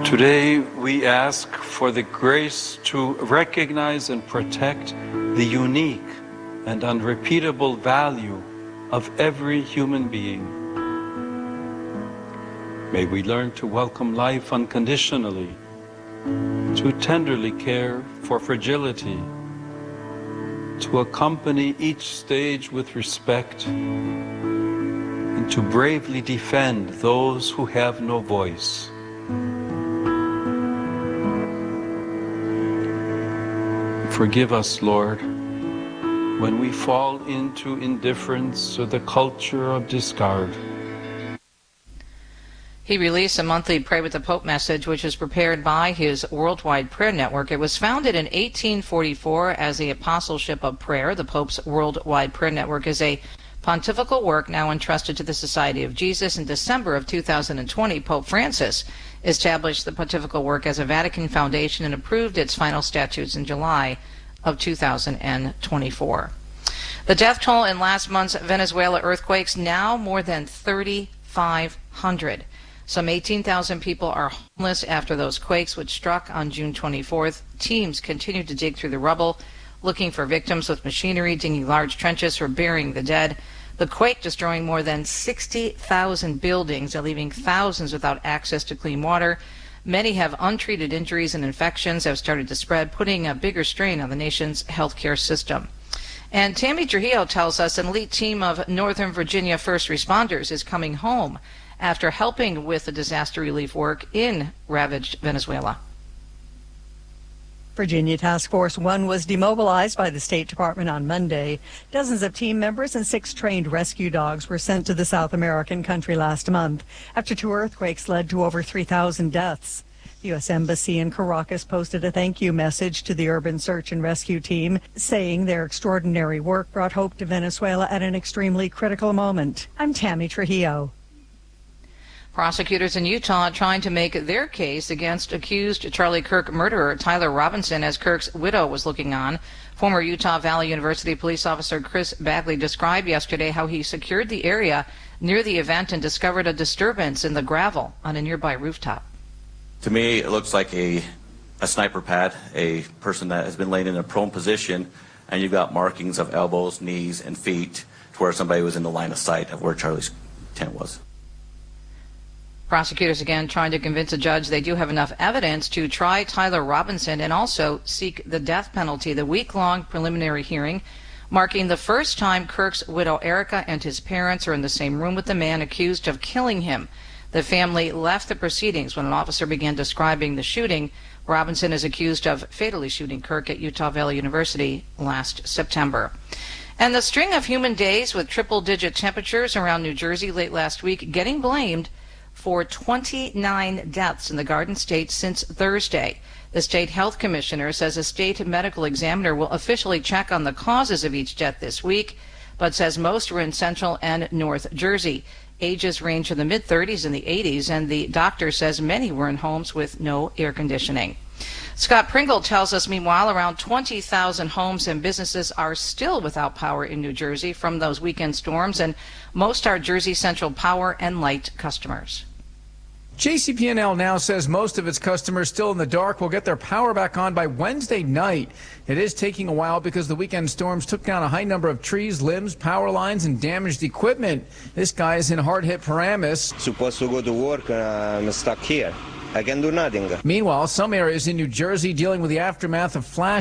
Today, we ask for the grace to recognize and protect the unique and unrepeatable value of every human being. May we learn to welcome life unconditionally, to tenderly care for fragility, to accompany each stage with respect, and to bravely defend those who have no voice. Forgive us, Lord, when we fall into indifference or the culture of discard. He released a monthly Pray with the Pope message, which is prepared by his Worldwide Prayer Network. It was founded in 1844 as the Apostleship of Prayer. The Pope's Worldwide Prayer Network is a pontifical work now entrusted to the Society of Jesus. In December of 2020, Pope Francis established the pontifical work as a Vatican foundation and approved its final statutes in July of 2024. The death toll in last month's Venezuela earthquakes, now more than 3,500. Some 18,000 people are homeless after those quakes, which struck on June 24th. Teams continue to dig through the rubble, looking for victims with machinery, digging large trenches for burying the dead. The quake destroying more than 60,000 buildings and leaving thousands without access to clean water. Many have untreated injuries, and infections have started to spread, putting a bigger strain on the nation's healthcare system. And Tammy Trujillo tells us an elite team of Northern Virginia first responders is coming home after helping with the disaster relief work in ravaged Venezuela. Virginia Task Force 1 was demobilized by the State Department on Monday. Dozens of team members and 6 trained rescue dogs were sent to the South American country last month after 2 earthquakes led to over 3,000 deaths. The U.S. Embassy in Caracas posted a thank you message to the urban search and rescue team, saying their extraordinary work brought hope to Venezuela at an extremely critical moment. I'm Tammy Trujillo. Prosecutors in Utah are trying to make their case against accused Charlie Kirk murderer Tyler Robinson as Kirk's widow was looking on. Former Utah Valley University police officer Chris Bagley described yesterday how he secured the area near the event and discovered a disturbance in the gravel on a nearby rooftop. To me, it looks like a sniper pad, a person that has been laying in a prone position, and you've got markings of elbows, knees, and feet to where somebody was in the line of sight of where Charlie's tent was. Prosecutors again trying to convince a judge they do have enough evidence to try Tyler Robinson and also seek the death penalty. The week-long preliminary hearing marking the first time Kirk's widow Erica and his parents are in the same room with the man accused of killing him. The family left the proceedings when an officer began describing the shooting. Robinson is accused of fatally shooting Kirk at Utah Valley University last September. And the string of humid days with triple-digit temperatures around New Jersey late last week getting blamed for 29 deaths in the Garden State since Thursday. The state health commissioner says a state medical examiner will officially check on the causes of each death this week, but says most were in Central and North Jersey. Ages range from the mid-30s and the 80s, and the doctor says many were in homes with no air conditioning. Scott Pringle tells us, meanwhile, around 20,000 homes and businesses are still without power in New Jersey from those weekend storms, and most are Jersey Central Power and Light customers. JCP&L now says most of its customers still in the dark will get their power back on by Wednesday night. It is taking a while because the weekend storms took down a high number of trees, limbs, power lines, and damaged equipment. This guy is in hard-hit Paramus. Supposed to go to work, I'm stuck here. I can do nothing. Meanwhile, some areas in New Jersey dealing with the aftermath of flash